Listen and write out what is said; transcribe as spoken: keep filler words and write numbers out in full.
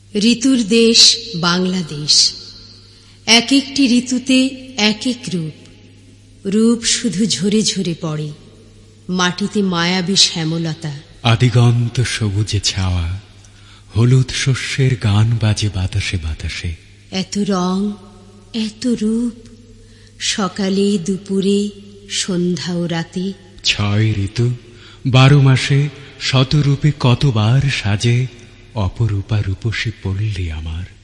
ঋতুর দেশ বাংলাদেশ, এক একটি ঋতুতে এক এক রূপ। রূপ শুধু ঝরে ঝরে পড়ে, মাটিতে মায়াবী শ্যামলতা। আদিগন্ত সবুজে ছাওয়া, হলুদ শস্যের গান বাজে বাতাসে বাতাসে। এত রং, এত রূপ, সকালে দুপুরে সন্ধ্যা ও রাতে। ছয় ঋতু, বারো মাসে শতরূপে কতবার সাজে অপরূপা রূপসী পল্লী আমার।